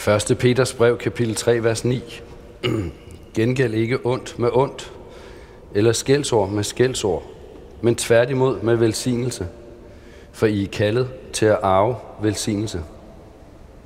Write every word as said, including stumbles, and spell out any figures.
første Peters brev, kapitel tre, vers ni. Gengæld ikke ondt med ondt, eller skældsord med skældsord, men tværtimod med velsignelse, for I er kaldet til at arve velsignelse.